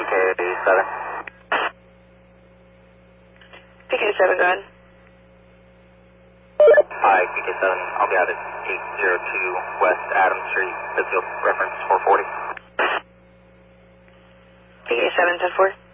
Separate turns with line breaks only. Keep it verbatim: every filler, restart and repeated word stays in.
K seven.
P K seven, go ahead.
Hi, P K seven. I'll be out at eight oh two West Adams Street, Pittsfield, reference four forty.
P K seven, ten four.